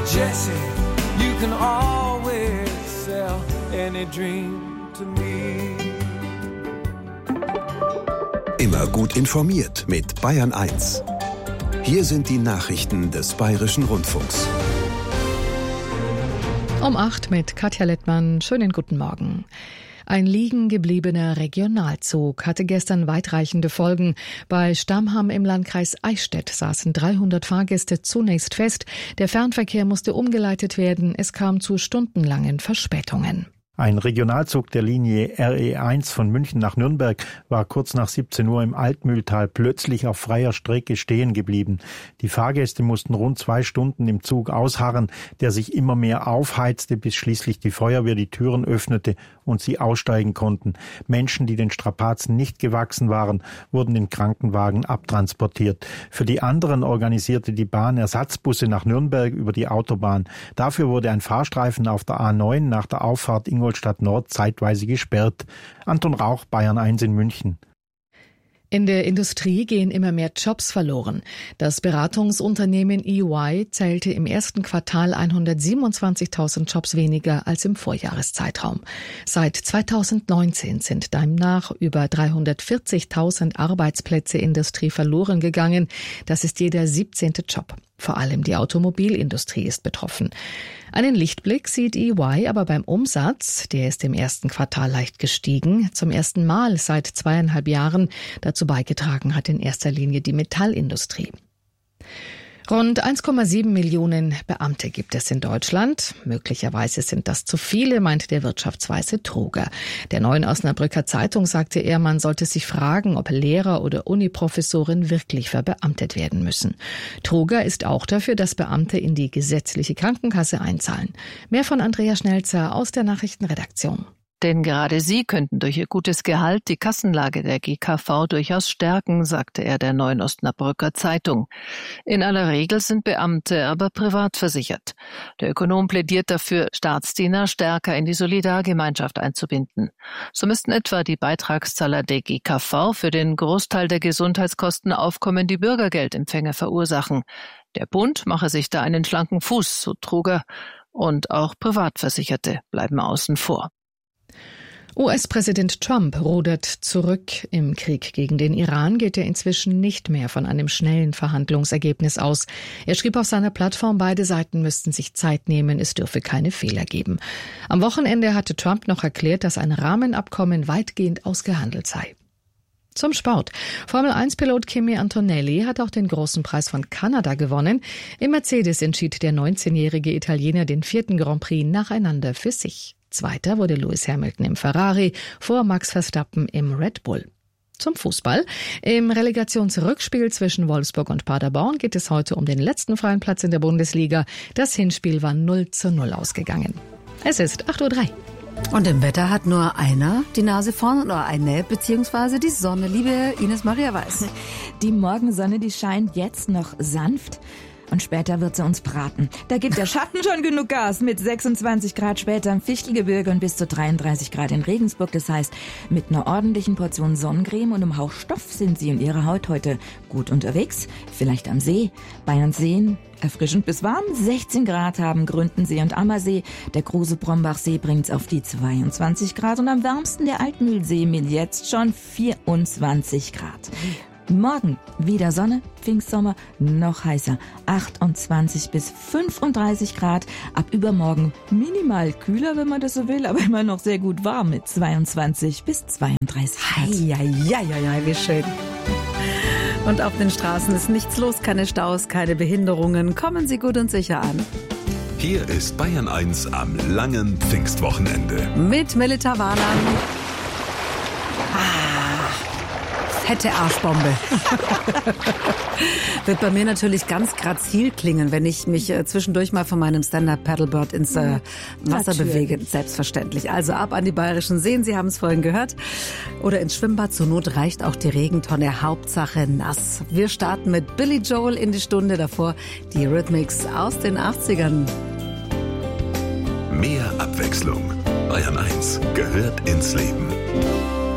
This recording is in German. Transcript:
Jesse, you can always sell any dream to me. Immer gut informiert mit Bayern 1. Hier sind die Nachrichten des Bayerischen Rundfunks. Um 8 mit Katja Lettmann. Schönen guten Morgen. Ein liegen gebliebener Regionalzug hatte gestern weitreichende Folgen. Bei Stammham im Landkreis Eichstätt saßen 300 Fahrgäste zunächst fest. Der Fernverkehr musste umgeleitet werden. Es kam zu stundenlangen Verspätungen. Ein Regionalzug der Linie RE1 von München nach Nürnberg war kurz nach 17 Uhr im Altmühltal plötzlich auf freier Strecke stehen geblieben. Die Fahrgäste mussten rund 2 Stunden im Zug ausharren, der sich immer mehr aufheizte, bis schließlich die Feuerwehr die Türen öffnete und sie aussteigen konnten. Menschen, die den Strapazen nicht gewachsen waren, wurden in Krankenwagen abtransportiert. Für die anderen organisierte die Bahn Ersatzbusse nach Nürnberg über die Autobahn. Dafür wurde ein Fahrstreifen auf der A9 nach der Auffahrt Ingolstadt Nord zeitweise gesperrt. Anton Rauch, Bayern 1 in München. In der Industrie gehen immer mehr Jobs verloren. Das Beratungsunternehmen EY zählte im ersten Quartal 127.000 Jobs weniger als im Vorjahreszeitraum. Seit 2019 sind demnach über 340.000 Arbeitsplätze in der Industrie verloren gegangen. Das ist jeder 17. Job. Vor allem die Automobilindustrie ist betroffen. Einen Lichtblick sieht EY aber beim Umsatz. Der ist im ersten Quartal leicht gestiegen. Zum ersten Mal seit 2,5 Jahren. Dazu beigetragen hat in erster Linie die Metallindustrie. Rund 1,7 Millionen Beamte gibt es in Deutschland. Möglicherweise sind das zu viele, meint der Wirtschaftsweise Truger. Der Neuen Osnabrücker Zeitung sagte er, man sollte sich fragen, ob Lehrer oder Uniprofessoren wirklich verbeamtet werden müssen. Truger ist auch dafür, dass Beamte in die gesetzliche Krankenkasse einzahlen. Mehr von Andrea Schnelzer aus der Nachrichtenredaktion. Denn gerade sie könnten durch ihr gutes Gehalt die Kassenlage der GKV durchaus stärken, sagte er der Neuen Osnabrücker Zeitung. In aller Regel sind Beamte aber privat versichert. Der Ökonom plädiert dafür, Staatsdiener stärker in die Solidargemeinschaft einzubinden. So müssten etwa die Beitragszahler der GKV für den Großteil der Gesundheitskosten aufkommende Bürgergeldempfänger verursachen. Der Bund mache sich da einen schlanken Fuß, so Truger, und auch Privatversicherte bleiben außen vor. US-Präsident Trump rudert zurück. Im Krieg gegen den Iran geht er inzwischen nicht mehr von einem schnellen Verhandlungsergebnis aus. Er schrieb auf seiner Plattform, beide Seiten müssten sich Zeit nehmen, es dürfe keine Fehler geben. Am Wochenende hatte Trump noch erklärt, dass ein Rahmenabkommen weitgehend ausgehandelt sei. Zum Sport. Formel-1-Pilot Kimi Antonelli hat auch den großen Preis von Kanada gewonnen. Im Mercedes entschied der 19-jährige Italiener den 4. Grand Prix nacheinander für sich. Zweiter wurde Lewis Hamilton im Ferrari, vor Max Verstappen im Red Bull. Zum Fußball. Im Relegationsrückspiel zwischen Wolfsburg und Paderborn geht es heute um den letzten freien Platz in der Bundesliga. Das Hinspiel war 0:0 ausgegangen. Es ist 8:03 Uhr. Und im Wetter hat nur einer die Nase vorn oder eine, beziehungsweise die Sonne. Liebe Ines Maria Weiß. Die Morgensonne, die scheint jetzt noch sanft. Und später wird sie uns braten. Da gibt der Schatten schon genug Gas. Mit 26 Grad später im Fichtelgebirge und bis zu 33 Grad in Regensburg. Das heißt, mit einer ordentlichen Portion Sonnencreme und einem Hauch Stoff sind Sie und Ihre Haut heute gut unterwegs. Vielleicht am See. Bayerns Seen erfrischend bis warm. 16 Grad haben Gründensee und Ammersee. Der Gruse-Brombachsee bringt's auf die 22 Grad. Und am wärmsten der Altmühlsee mit jetzt schon 24 Grad. Morgen wieder Sonne, Pfingstsommer, noch heißer, 28 bis 35 Grad. Ab übermorgen minimal kühler, wenn man das so will, aber immer noch sehr gut warm mit 22 bis 32 Grad. Ja, wie schön. Und auf den Straßen ist nichts los, keine Staus, keine Behinderungen. Kommen Sie gut und sicher an. Hier ist Bayern 1 am langen Pfingstwochenende. Mit Melita Warlan. Fette Arschbombe. Wird bei mir natürlich ganz grazil klingen, wenn ich mich zwischendurch mal von meinem Stand-Up-Paddleboard ins Wasser bewege. Selbstverständlich. Also ab an die bayerischen Seen, Sie haben es vorhin gehört. Oder ins Schwimmbad. Zur Not reicht auch die Regentonne. Hauptsache nass. Wir starten mit Billy Joel in die Stunde. Davor die Rhythmics aus den 80ern. Mehr Abwechslung. Bayern 1 gehört ins Leben.